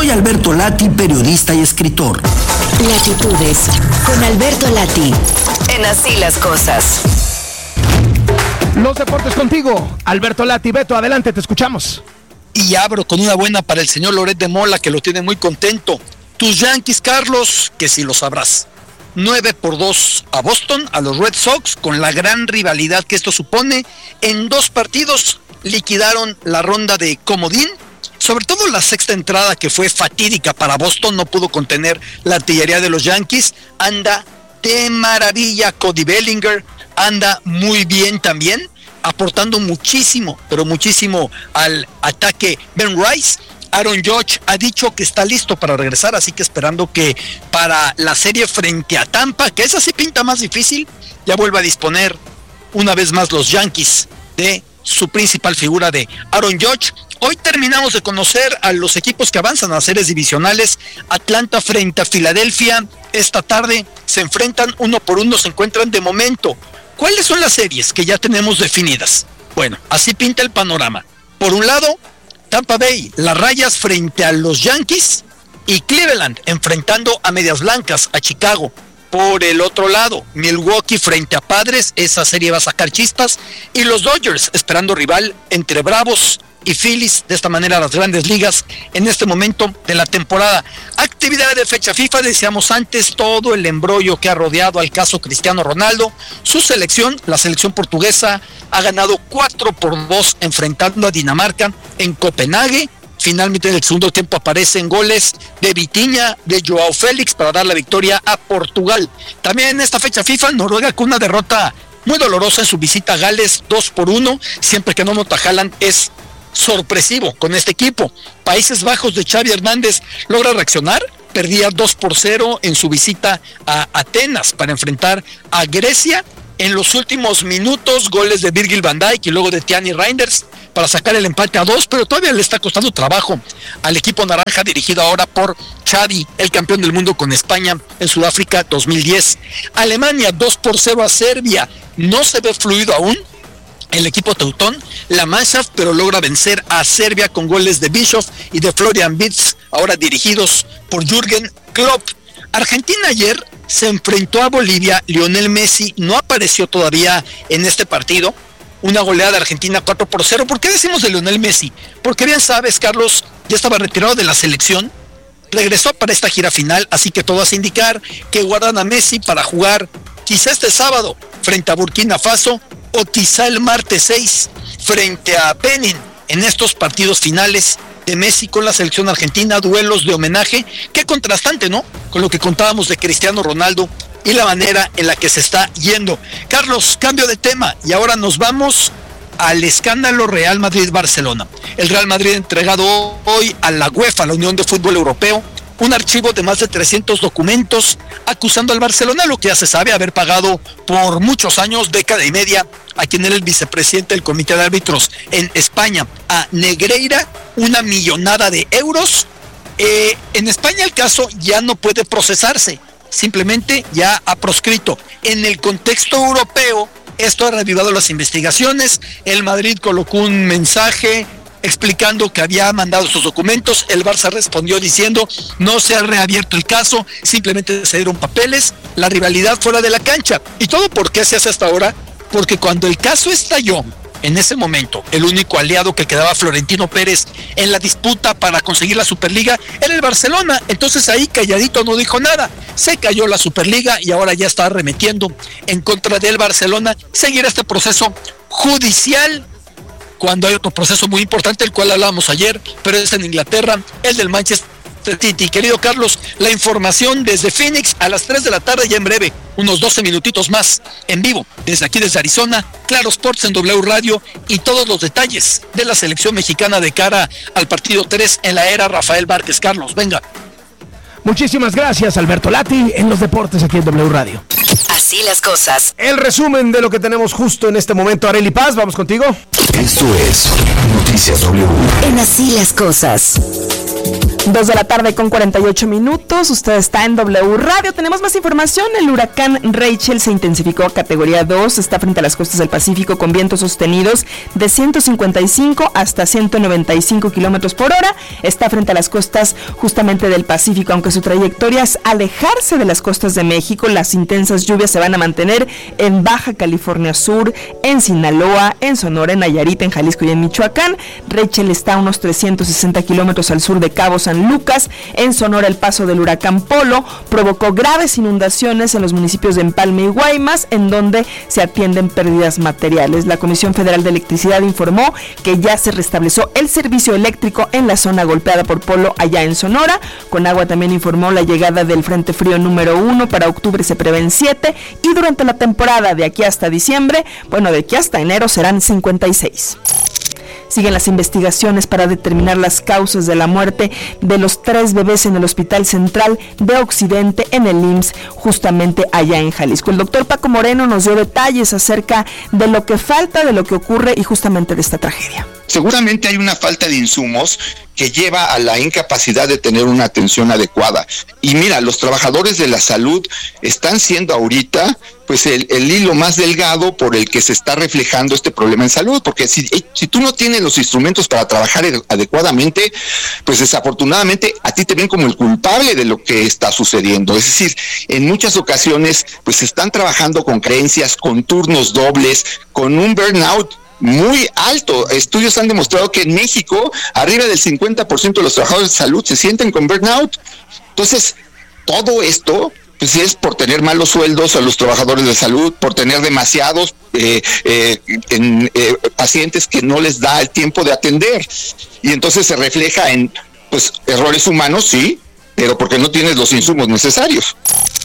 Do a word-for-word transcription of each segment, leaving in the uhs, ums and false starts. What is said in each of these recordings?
Soy Alberto Lati, periodista y escritor. Latitudes, con Alberto Lati, en Así las Cosas. Los deportes contigo, Alberto Lati. Beto, adelante, te escuchamos. Y abro con una buena para el señor Loret de Mola, que lo tiene muy contento. Tus Yankees, Carlos, que sí lo sabrás. nueve por dos a Boston, a los Red Sox, con la gran rivalidad que esto supone. En dos partidos liquidaron la ronda de comodín. Sobre todo la sexta entrada, que fue fatídica para Boston, no pudo contener la artillería de los Yankees. Anda de maravilla Cody Bellinger, anda muy bien también, aportando muchísimo, pero muchísimo al ataque Ben Rice. Aaron Judge ha dicho que está listo para regresar, así que esperando que para la serie frente a Tampa, que esa sí pinta más difícil, ya vuelva a disponer una vez más los Yankees de su principal figura, de Aaron Judge. Hoy terminamos de conocer a los equipos que avanzan a las series divisionales. Atlanta frente a Filadelfia. Esta tarde se enfrentan uno por uno, se encuentran de momento. ¿Cuáles son las series que ya tenemos definidas? Bueno, así pinta el panorama. Por un lado, Tampa Bay, las Rayas frente a los Yankees, y Cleveland enfrentando a Medias Blancas, a Chicago. Por el otro lado, Milwaukee frente a Padres, esa serie va a sacar chispas, y los Dodgers esperando rival entre Bravos y Phillies. De esta manera las grandes ligas en este momento de la temporada. Actividad de fecha FIFA, decíamos antes, todo el embrollo que ha rodeado al caso Cristiano Ronaldo. Su selección, la selección portuguesa, ha ganado cuatro por dos enfrentando a Dinamarca en Copenhague. Finalmente en el segundo tiempo aparecen goles de Vitinha, de Joao Félix para dar la victoria a Portugal. También en esta fecha FIFA, Noruega con una derrota muy dolorosa en su visita a Gales, dos por uno. Siempre que no nota Haaland es sorpresivo con este equipo. Países Bajos de Xavi Hernández logra reaccionar, perdía dos por cero en su visita a Atenas para enfrentar a Grecia. En los últimos minutos, goles de Virgil van Dijk y luego de Tierney Reinders para sacar el empate a dos, pero todavía le está costando trabajo al equipo naranja, dirigido ahora por Xavi, el campeón del mundo con España en Sudáfrica dos mil diez. Alemania dos por cero a Serbia. No se ve fluido aún el equipo teutón, la Mannschaft, pero logra vencer a Serbia con goles de Bischoff y de Florian Wirtz, ahora dirigidos por Jürgen Klopp. Argentina ayer se enfrentó a Bolivia. Lionel Messi no apareció todavía en este partido. Una goleada de Argentina cuatro por cero. ¿Por qué decimos de Lionel Messi? Porque bien sabes, Carlos, ya estaba retirado de la selección, regresó para esta gira final, así que todo hace indicar que guardan a Messi para jugar quizá este sábado frente a Burkina Faso, o quizá el martes seis frente a Benin, en estos partidos finales de Messi con la selección argentina. Duelos de homenaje, qué contrastante, ¿no?, con lo que contábamos de Cristiano Ronaldo y la manera en la que se está yendo. Carlos, cambio de tema, y ahora nos vamos al escándalo Real Madrid-Barcelona. El Real Madrid ha entregado hoy a la UEFA, la Unión de Fútbol Europeo, un archivo de más de trescientos documentos acusando al Barcelona, lo que ya se sabe, haber pagado por muchos años, década y media, a quien era el vicepresidente del Comité de Árbitros en España, a Negreira, una millonada de euros. Eh, en España el caso ya no puede procesarse, simplemente ya ha proscrito. En el contexto europeo, esto ha reavivado las investigaciones. El Madrid colocó un mensaje explicando que había mandado sus documentos. El Barça respondió diciendo: no se ha reabierto el caso, simplemente se dieron papeles, la rivalidad fuera de la cancha. ¿Y todo por qué se hace hasta ahora? Porque cuando el caso estalló, en ese momento, el único aliado que quedaba, Florentino Pérez, en la disputa para conseguir la Superliga, era el Barcelona. Entonces ahí calladito no dijo nada. Se cayó la Superliga y ahora ya está arremetiendo en contra del Barcelona. Seguirá este proceso judicial, cuando hay otro proceso muy importante, el cual hablábamos ayer, pero es en Inglaterra, el del Manchester City. Querido Carlos, la información desde Phoenix a las tres de la tarde, ya en breve, unos doce minutitos más, en vivo, desde aquí, desde Arizona, Claro Sports en W Radio, y todos los detalles de la selección mexicana de cara al partido tres en la era Rafael Márquez. Carlos, venga. Muchísimas gracias, Alberto Lati, en los deportes aquí en W Radio. Así las cosas. El resumen de lo que tenemos justo en este momento. Arely Paz, vamos contigo. Esto es Noticias W. En Así las cosas. Dos de la tarde con cuarenta y ocho minutos, usted está en W Radio. Tenemos más información. El huracán Rachel se intensificó a categoría dos, está frente a las costas del Pacífico con vientos sostenidos de ciento cincuenta y cinco hasta ciento noventa y cinco kilómetros por hora. Está frente a las costas justamente del Pacífico, aunque su trayectoria es alejarse de las costas de México. Las intensas lluvias se van a mantener en Baja California Sur, en Sinaloa, en Sonora, en Nayarit, en Jalisco y en Michoacán. Rachel está a unos trescientos sesenta kilómetros al sur de Cabo San Lucas. En Sonora, el paso del huracán Polo provocó graves inundaciones en los municipios de Empalme y Guaymas, en donde se atienden pérdidas materiales. La Comisión Federal de Electricidad informó que ya se restableció el servicio eléctrico en la zona golpeada por Polo allá en Sonora. Conagua también informó la llegada del Frente Frío número uno, para octubre se prevén siete, y durante la temporada de aquí hasta diciembre, bueno, de aquí hasta enero serán cincuenta y seis. Siguen las investigaciones para determinar las causas de la muerte de los tres bebés en el Hospital Central de Occidente en el I M S S, justamente allá en Jalisco. El doctor Paco Moreno nos dio detalles acerca de lo que falta, de lo que ocurre y justamente de esta tragedia. Seguramente hay una falta de insumos que lleva a la incapacidad de tener una atención adecuada. Y mira, los trabajadores de la salud están siendo ahorita pues el, el hilo más delgado por el que se está reflejando este problema en salud, porque si, si tú no tienes los instrumentos para trabajar adecuadamente, pues desafortunadamente a ti te ven como el culpable de lo que está sucediendo. Es decir, en muchas ocasiones pues están trabajando con creencias, con turnos dobles, con un burnout muy alto. Estudios han demostrado que en México arriba del cincuenta por ciento de los trabajadores de salud se sienten con burnout. Entonces, todo esto pues es por tener malos sueldos a los trabajadores de salud, por tener demasiados eh, eh, en, eh, pacientes que no les da el tiempo de atender. Y entonces se refleja en pues errores humanos, sí, pero porque no tienes los insumos necesarios.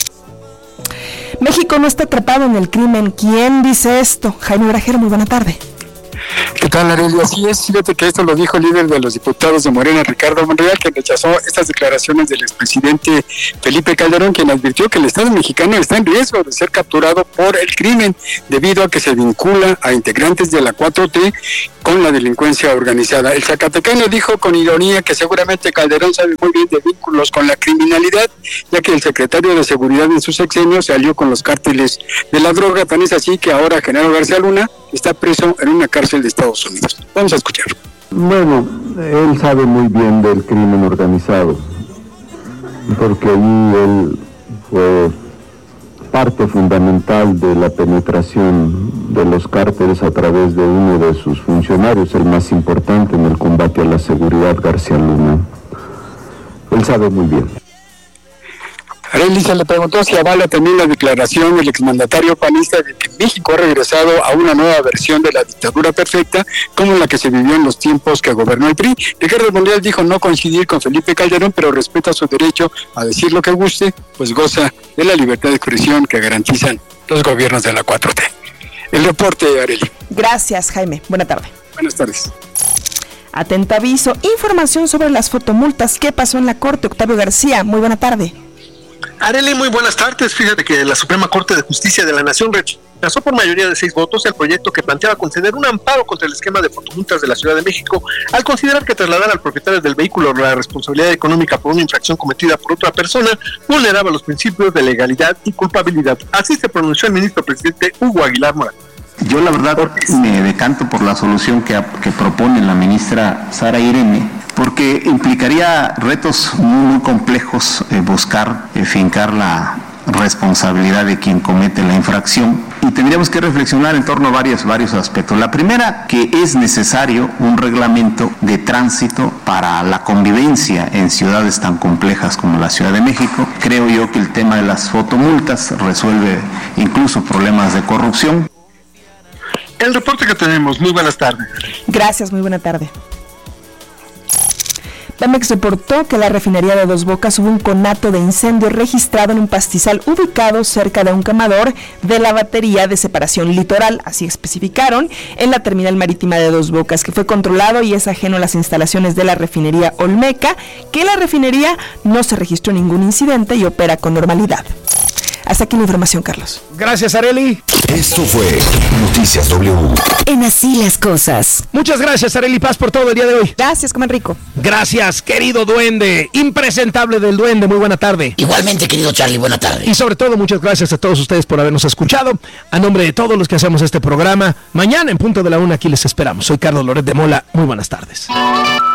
México no está atrapado en el crimen. ¿Quién dice esto? Jaime Brajero, muy buena tarde. ¿Qué tal, Arely? Así es, fíjate que esto lo dijo el líder de los diputados de Morena, Ricardo Monreal, que rechazó estas declaraciones del expresidente Felipe Calderón, quien advirtió que el Estado mexicano está en riesgo de ser capturado por el crimen, debido a que se vincula a integrantes de la cuatro T con la delincuencia organizada. El zacatecano dijo con ironía que seguramente Calderón sabe muy bien de vínculos con la criminalidad, ya que el secretario de Seguridad en su sexenio se alió con los cárteles de la droga. Tan es así que ahora Genaro García Luna está preso en una cárcel de Estados Unidos. Vamos a escuchar. Bueno, él sabe muy bien del crimen organizado, porque allí él fue parte fundamental de la penetración de los cárteles a través de uno de sus funcionarios, el más importante en el combate a la seguridad, García Luna. Él sabe muy bien. Arely, se le preguntó si avala también la declaración del exmandatario panista de que México ha regresado a una nueva versión de la dictadura perfecta, como la que se vivió en los tiempos que gobernó el P R I. Ricardo Monreal dijo no coincidir con Felipe Calderón, pero respeta su derecho a decir lo que guste, pues goza de la libertad de expresión que garantizan los gobiernos de la cuatro T. El reporte, Arely. Gracias, Jaime. Buena tarde. Buenas tardes. Atenta aviso, información sobre las fotomultas. ¿Qué pasó en la Corte? Octavio García, muy buena tarde. Arely, muy buenas tardes. Fíjate que la Suprema Corte de Justicia de la Nación rechazó por mayoría de seis votos el proyecto que planteaba conceder un amparo contra el esquema de fotomultas de la Ciudad de México, al considerar que trasladar al propietario del vehículo la responsabilidad económica por una infracción cometida por otra persona vulneraba los principios de legalidad y culpabilidad. Así se pronunció el ministro presidente Hugo Aguilar Morales. Yo la verdad me decanto por la solución que, que propone la ministra Sara Irene, porque implicaría retos muy, muy complejos, eh, buscar eh, fincar la responsabilidad de quien comete la infracción, y tendríamos que reflexionar en torno a varios, varios aspectos. La primera, que es necesario un reglamento de tránsito para la convivencia en ciudades tan complejas como la Ciudad de México. Creo yo que el tema de las fotomultas resuelve incluso problemas de corrupción. El reporte que tenemos, muy buenas tardes. Gracias, muy buena tarde. Pemex reportó que la refinería de Dos Bocas hubo un conato de incendio registrado en un pastizal ubicado cerca de un quemador de la batería de separación litoral, así especificaron, en la terminal marítima de Dos Bocas, que fue controlado y es ajeno a las instalaciones de la refinería Olmeca, que la refinería no se registró ningún incidente y opera con normalidad. Hasta aquí la información, Carlos. Gracias, Arely. Esto fue Noticias W. En Así las Cosas. Muchas gracias, Arely Paz, por todo el día de hoy. Gracias, comen rico. Gracias, querido duende, impresentable del duende, muy buena tarde. Igualmente, querido Charlie, buena tarde. Y sobre todo, muchas gracias a todos ustedes por habernos escuchado. A nombre de todos los que hacemos este programa, mañana en punto de la una aquí les esperamos. Soy Carlos Loret de Mola, muy buenas tardes.